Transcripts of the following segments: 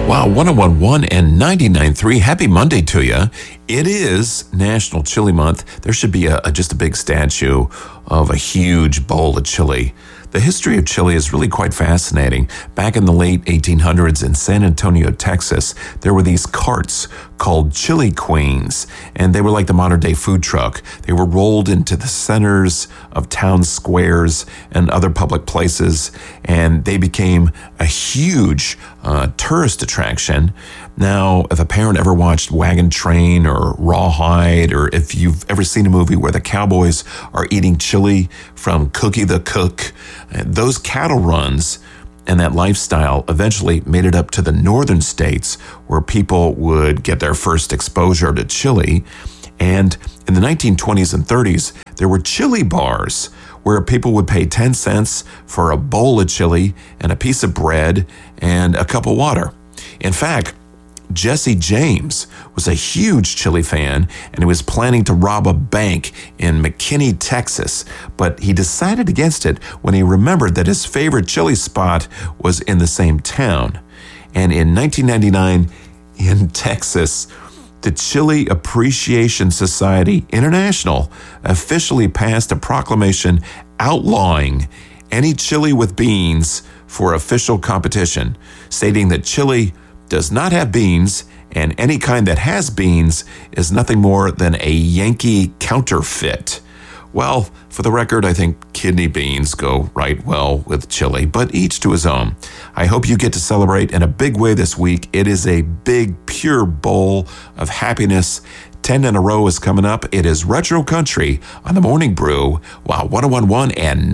Wow, 101.1 and 99.3. Happy Monday to you. It is National Chili Month. There should be just a big statue of a huge bowl of chili. The history of chili is really quite fascinating. Back in the late 1800s in San Antonio, Texas, there were these carts called chili queens, and they were like the modern-day food truck. They were rolled into the centers of town squares and other public places, and they became a huge tourist attraction. Now, if a parent ever watched Wagon Train or Rawhide, or if you've ever seen a movie where the cowboys are eating chili from Cookie the Cook, those cattle runs and that lifestyle eventually made it up to the northern states where people would get their first exposure to chili. And in the 1920s and 30s, there were chili bars where people would pay 10 cents for a bowl of chili and a piece of bread and a cup of water. In fact, Jesse James was a huge chili fan, and he was planning to rob a bank in McKinney, Texas, but he decided against it when he remembered that his favorite chili spot was in the same town. And in 1999, in Texas, the Chili Appreciation Society International officially passed a proclamation outlawing any chili with beans for official competition, stating that chili does not have beans, and any kind that has beans is nothing more than a Yankee counterfeit. Well, for the record, I think kidney beans go right well with chili, but each to his own. I hope you get to celebrate in a big way this week. It is a big, pure bowl of happiness. 10 in a row is coming up. It is Retro Country on the Morning Brew. Wow, 101.1 and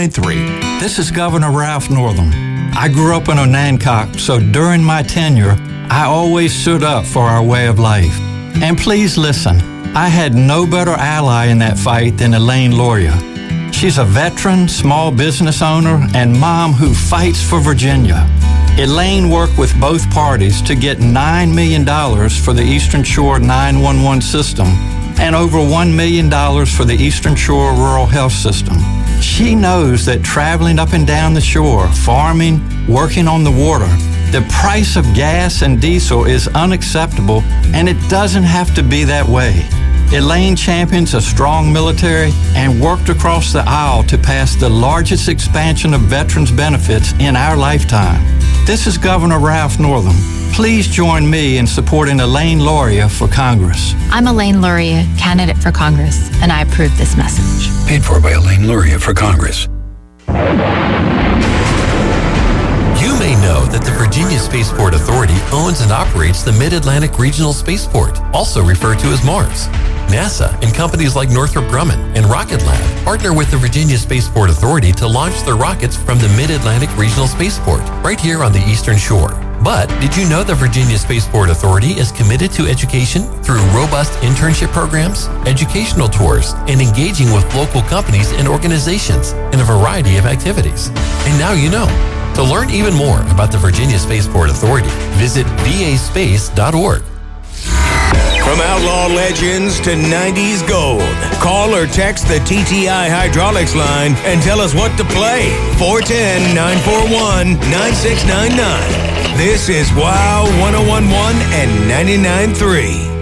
99.3. This is Governor Ralph Northam. I grew up in Onancock, so during my tenure, I always stood up for our way of life. And please listen, I had no better ally in that fight than Elaine Loria. She's a veteran, small business owner, and mom who fights for Virginia. Elaine worked with both parties to get $9 million for the Eastern Shore 911 system and over $1 million for the Eastern Shore Rural Health System. She knows that traveling up and down the shore, farming, working on the water, the price of gas and diesel is unacceptable, and it doesn't have to be that way. Elaine champions a strong military and worked across the aisle to pass the largest expansion of veterans benefits in our lifetime. This is Governor Ralph Northam. Please join me in supporting Elaine Loria for Congress. I'm Elaine Loria, candidate for Congress, and I approve this message. Paid for by Elaine Loria for Congress. You may know that the Virginia Spaceport Authority owns and operates the Mid-Atlantic Regional Spaceport, also referred to as MARS. NASA and companies like Northrop Grumman and Rocket Lab partner with the Virginia Spaceport Authority to launch their rockets from the Mid-Atlantic Regional Spaceport, right here on the Eastern Shore. But did you know the Virginia Spaceport Authority is committed to education through robust internship programs, educational tours, and engaging with local companies and organizations in a variety of activities? And now you know. To learn even more about the Virginia Spaceport Authority, visit vaspace.org. From outlaw legends to 90s gold, call or text the TTI Hydraulics line and tell us what to play. 410-941-9699. This is WOW 101.1 and 99.3.